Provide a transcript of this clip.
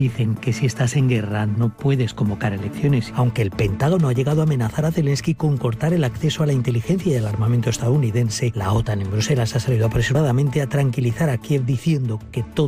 Dicen que si estás en guerra no puedes convocar elecciones. Aunque el Pentágono ha llegado a amenazar a Zelensky con cortar el acceso a la inteligencia y al armamento estadounidense, la OTAN en Bruselas ha salido apresuradamente a tranquilizar a Kiev diciendo que todo